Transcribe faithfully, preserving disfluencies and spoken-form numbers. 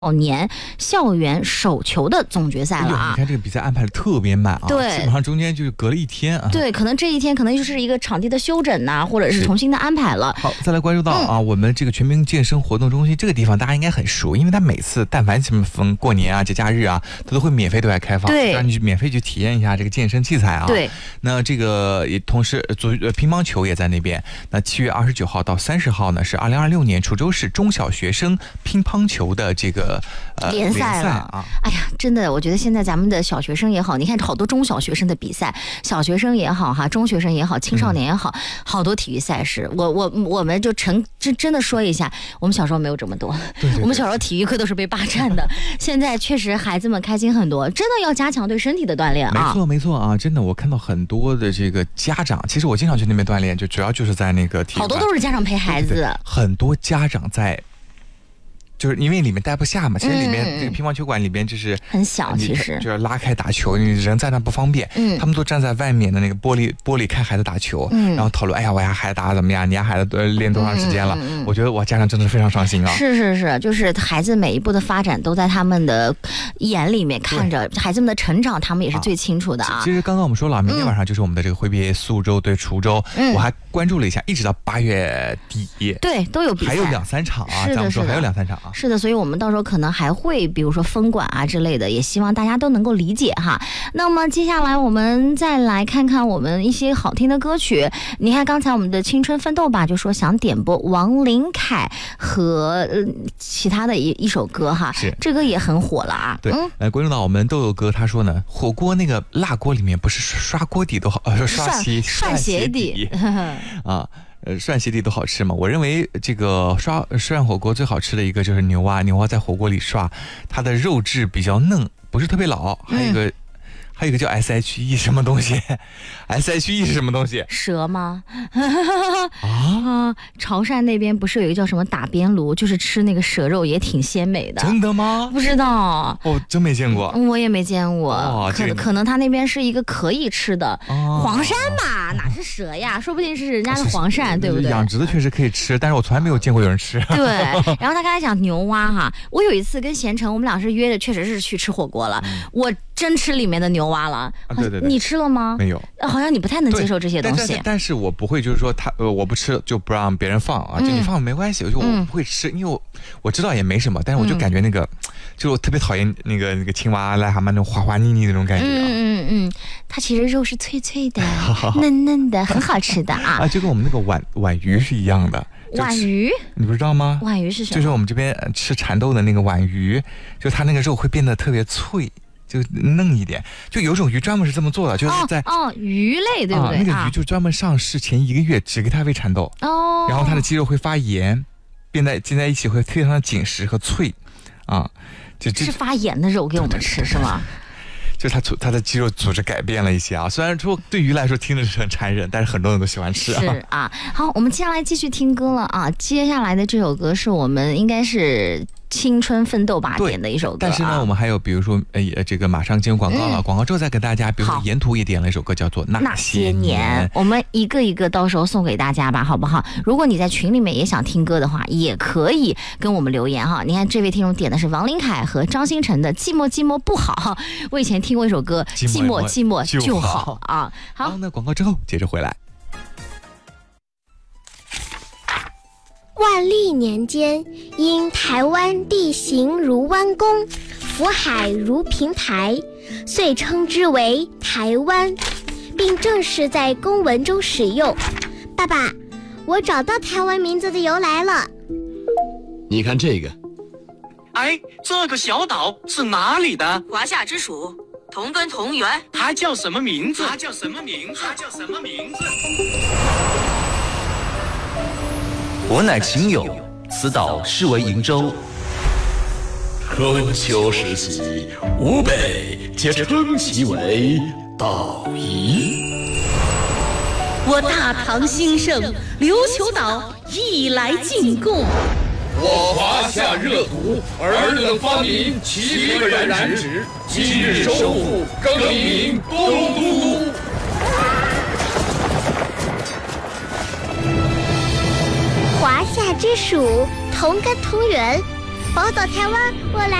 少年校园手球的总决赛了啊！ 你看这个比赛安排的特别满啊， 对， 基本上中间就是隔了一天啊。 对，可能这一天可能就是一个场地的休整呐、啊，或者是重新的安排了。 好，再来关注到啊，嗯、我们这个全民健身活动中心这个地方，大家应该很熟，因为它每次但凡什么逢过年啊、节假日啊，它都会免费对外开放， 对， 让你免费去体验一下这个健身器材啊。 对， 那这个也同时足呃乒乓球也在那边。那七月二十九号到三十号呢，是二零二六年滁州市中小学生乒乓球的这个呃。 联赛了啊！哎呀，真的，我觉得现在咱们的小学生也好，你看好多中小学生的比赛，小学生也好哈，中学生也好，青少年也好，嗯、好多体育赛事。我我我们就诚真真的说一下，我们小时候没有这么多， 对对对， 我们小时候体育课都是被霸占的。现在确实孩子们开心很多，真的要加强对身体的锻炼啊！ 没错没错啊，真的，我看到很多的这个家长，其实我经常去那边锻炼，就主要就是在那个体育， 好多都是家长陪孩子， 对对对，很多家长在。就是因为里面待不下嘛，其实里面这个乒乓球馆里边就是很小，其实就要拉开打球，你人在那不方便。嗯，他们都站在外面的那个玻璃玻璃看孩子打球，嗯，然后讨论，哎呀，我家孩子打得怎么样？你家孩子练多长时间了？嗯嗯、我觉得我家长真的是非常伤心啊。 是是是，就是孩子每一步的发展都在他们的眼里面看着，孩子们的成长，他们也是最清楚的啊。 其实刚刚我们说了，明天晚上就是我们的这个挥别苏州对滁州，嗯、我还关注了一下，一直到八月底， 对，都有比赛， 还有两三场啊。 是的， 咱们说还有两三场啊。 是的，所以我们到时候可能还会比如说分管啊之类的，也希望大家都能够理解哈。那么接下来我们再来看看我们一些好听的歌曲。你看刚才我们的青春奋斗吧就说想点播王林凯和、呃、其他的一一首歌哈， 是这个也很火了啊。 对，嗯、来关注到我们豆豆哥他说呢，火锅那个辣锅里面不是刷锅底都好，呃刷鞋涮鞋底啊。呃，涮鞋底都好吃嘛？我认为这个刷涮火锅最好吃的一个就是牛蛙，牛蛙在火锅里刷，它的肉质比较嫩，不是特别老。还有一个，嗯、还有一个叫 S H E 什么东西 ？S H E 是什么东西？ 蛇吗？啊，潮汕那边不是有一个叫什么打边炉，就是吃那个蛇肉也挺鲜美的。 真的吗？ 不知道。 哦，真没见过。 我也没见过。 哦、 可这个、 可能他那边是一个可以吃的。 哦、 黄鳝嘛，哪是蛇呀？说不定是人家的黄鳝，对不对？ 养殖的确实可以吃，但是我从来没有见过有人吃。 对。然后他刚才讲牛蛙哈，我有一次跟贤成，我们俩是约的，确实是去吃火锅了。嗯、我真吃里面的牛蛙了。 啊、对对对。 你吃了吗？ 没有。 好像你不太能接受这些东西。 但, 但, 但是我不会就是说他呃我不吃就不让别人放啊，就你放没关系，我就我不会吃，因为我我知道也没什么，但是我就感觉那个，就我特别讨厌那个那个青蛙、癞蛤蟆那种滑滑腻腻那种感觉啊。 嗯嗯嗯，它其实肉是脆脆的、嫩嫩的，很好吃的啊。 啊，就跟我们那个皖皖鱼是一样的。 皖鱼， 你不知道吗？ 皖鱼是什么？ 就是我们这边吃蚕豆的那个皖鱼，就它那个肉会变得特别脆。就嫩一点，就有种鱼专门是这么做的，就是在哦, 哦鱼类对不对？ 啊、那个鱼就专门上市前一个月只给它喂蚕豆哦， 然后它的肌肉会发炎，变在进在一起会非常的紧实和脆，啊， 就是发炎的肉给我们吃是吗？ 就它它的肌肉组织改变了一些啊，虽然说对鱼来说听着是很残忍，但是很多人都喜欢吃啊。 是啊，好，我们接下来继续听歌了啊，接下来的这首歌是我们应该是。青春奋斗吧点的一首歌、啊， 但是呢，我们还有比如说，呃，这个马上进入广告了，嗯、广告之后再给大家，比如说沿途也点了一首歌，叫做《那些年》， 我们一个一个到时候送给大家吧，好不好？如果你在群里面也想听歌的话，也可以跟我们留言哈。你看这位听众点的是王林凯和张新成的《寂寞寂寞不好》，我以前听过一首歌《寂寞寂寞就好》啊。好， 那广告之后接着回来。 万历年间，因台湾地形如弯弓，福海如平台，遂称之为台湾，并正式在公文中使用。爸爸，我找到台湾名字的由来了。 你看这个， 哎，这个小岛是哪里的？ 华夏之属，同根同源。 它叫什么名字？ 它叫什么名字？它叫什么名字？ 我乃秦友，此岛是为瀛洲。 春秋时期，吴北皆称其为岛夷。 我大唐兴盛，琉球岛亦来进贡。 我华夏热土，尔等发明七个染指，今日收复，更名东都。 华夏之属，同根同源， 宝岛台湾，我来。